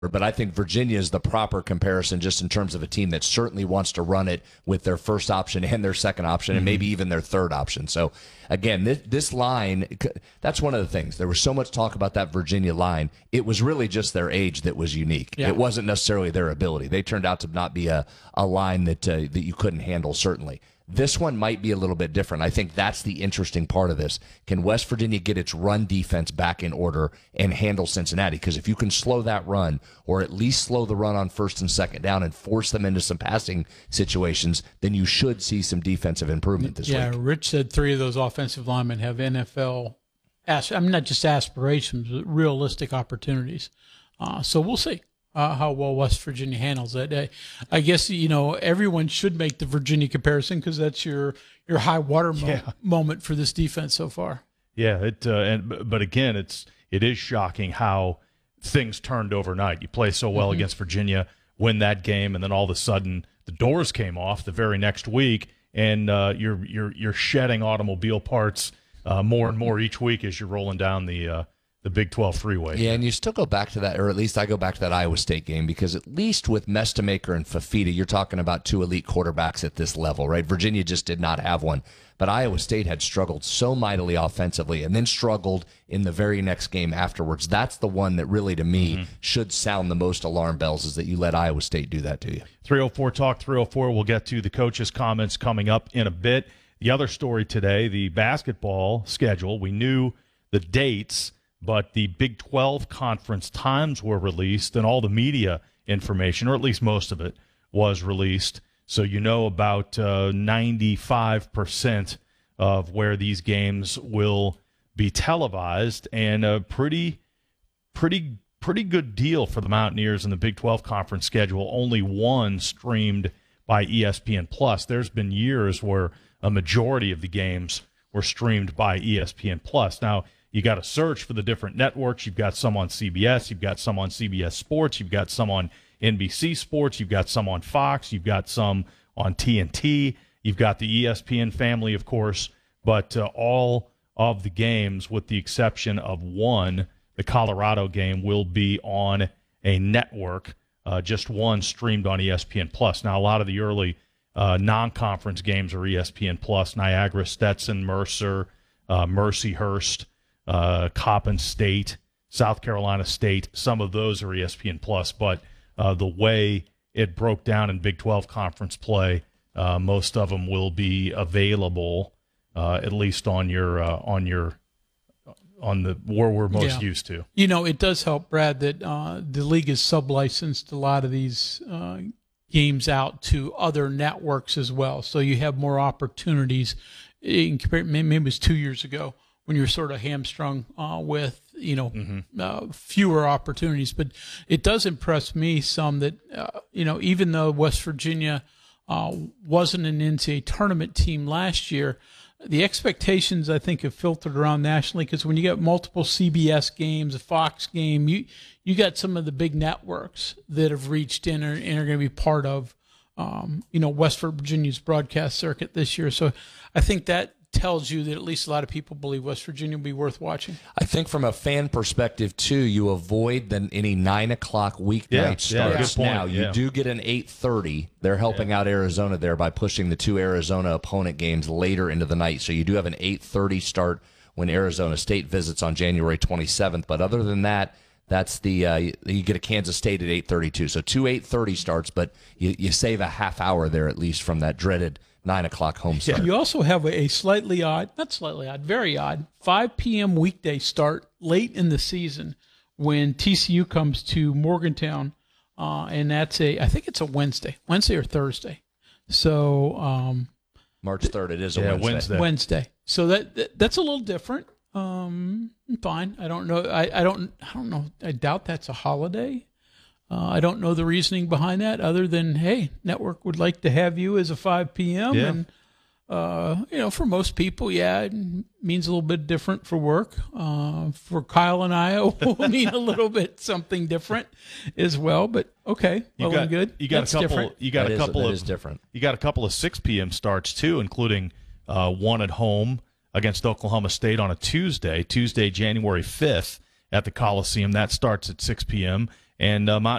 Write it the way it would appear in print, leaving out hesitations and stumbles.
but I think Virginia is the proper comparison just in terms of a team that certainly wants to run it with their first option and their second option and maybe even their third option. So, again, this line, that's one of the things. There was so much talk about that Virginia line. It was really just their age that was unique. Yeah. It wasn't necessarily their ability. They turned out to not be a line that you couldn't handle, certainly. This one might be a little bit different. I think that's the interesting part of this. Can West Virginia get its run defense back in order and handle Cincinnati? Because if you can slow that run, or at least slow the run on first and second down and force them into some passing situations, then you should see some defensive improvement this week. Yeah, Rich said 3 of those offensive linemen have NFL, not just aspirations, but realistic opportunities. So we'll see how well West Virginia handles it. I guess, everyone should make the Virginia comparison because that's your high water moment for this defense so far. Yeah, but again, it is shocking how things turned overnight. You play so well against Virginia, win that game, and then all of a sudden the doors came off the very next week, and you're shedding automobile parts more and more each week as you're rolling down the Big 12 freeway. Yeah, and you still go back to that, or at least I go back to that Iowa State game, because at least with Mestamaker and Fafita, you're talking about 2 elite quarterbacks at this level, right? Virginia just did not have one. But Iowa State had struggled so mightily offensively and then struggled in the very next game afterwards. That's the one that really, to me, should sound the most alarm bells, is that you let Iowa State do that to you. 304 Talk 304. We'll get to the coaches' comments coming up in a bit. The other story today, the basketball schedule. We knew the dates, but the Big 12 conference times were released, and all the media information, or at least most of it, was released. So you know about 95% of where these games will be televised, and a pretty good deal for the Mountaineers in the Big 12 conference schedule. Only one streamed by ESPN+. There's been years where a majority of the games were streamed by ESPN+. Now, you got to search for the different networks. You've got some on CBS. You've got some on CBS Sports. You've got some on NBC Sports. You've got some on Fox. You've got some on TNT. You've got the ESPN family, of course. But all of the games, with the exception of one, the Colorado game, will be on a network. Just one streamed on ESPN+. Now, a lot of the early non-conference games are ESPN+. Niagara, Stetson, Mercer, Mercyhurst, Coppin State, South Carolina State. Some of those are ESPN+, but the way it broke down in Big 12 conference play, most of them will be available at least on the where we're most used to. It does help, Brad, that the league is sub-licensed a lot of these games out to other networks as well, so you have more opportunities. Maybe it was 2 years ago when you're sort of hamstrung with, fewer opportunities. But it does impress me some that, even though West Virginia wasn't an NCAA tournament team last year, the expectations, I think, have filtered around nationally, because when you get multiple CBS games, a Fox game, you got some of the big networks that have reached in and are going to be part of, West Virginia's broadcast circuit this year. So I think that tells you that at least a lot of people believe West Virginia will be worth watching. I think from a fan perspective, too, you avoid any 9 o'clock weeknight starts. Now, you do get an 8:30. They're helping out Arizona there by pushing the 2 Arizona opponent games later into the night. So you do have an 8:30 start when Arizona State visits on January 27th. But other than that, that's you get a Kansas State at 8:32. So 2 8:30 starts, but you save a half hour there at least from that dreaded 9 o'clock home start. You also have a very odd 5 p.m. weekday start late in the season when TCU comes to Morgantown, and that's I think it's a Wednesday or Thursday. So March 3rd, it is a Wednesday. Wednesday. So that's a little different. Fine. I don't know. I don't know. I doubt that's a holiday. I don't know the reasoning behind that, other than, hey, network would like to have you as a 5 p.m. Yeah. And, for most people, it means a little bit different for work. For Kyle and I, it will mean a little bit something different as well. But okay, good. You got different. That is different. You got a couple of 6 p.m. starts too, including one at home against Oklahoma State on a Tuesday, January 5th at the Coliseum. That starts at 6 p.m. And